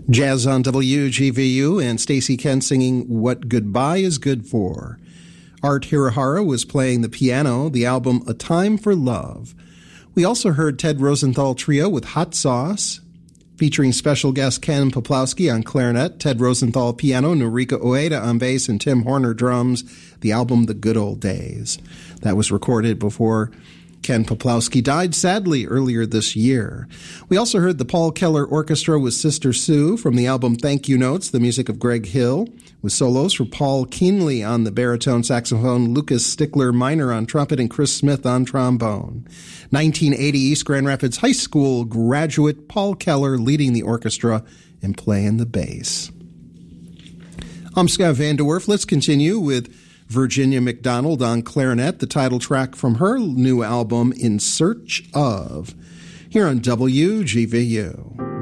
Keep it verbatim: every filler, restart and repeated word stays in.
Jazz on W G V U and Stacey Kent singing What Goodbye Is Good For. Art Hirahara was playing the piano, the album A Time for Love. We also heard Ted Rosenthal Trio with Hot Sauce, featuring special guest Ken Poplawski on clarinet, Ted Rosenthal piano, Noriko Ueda on bass, and Tim Horner drums, the album The Good Old Days. That was recorded before Ken Poplawski died sadly earlier this year. We also heard the Paul Keller Orchestra with Sister Sue from the album Thank You Notes, the music of Greg Hill, with solos for Paul Keenley on the baritone saxophone, Lucas Stickler Minor on trumpet, and Chris Smith on trombone. nineteen eighty East Grand Rapids High School graduate Paul Keller leading the orchestra and playing the bass. I'm Scott Van De Werf. Let's continue with Virginia McDonald on clarinet, the title track from her new album, In Search Of, here on W G V U.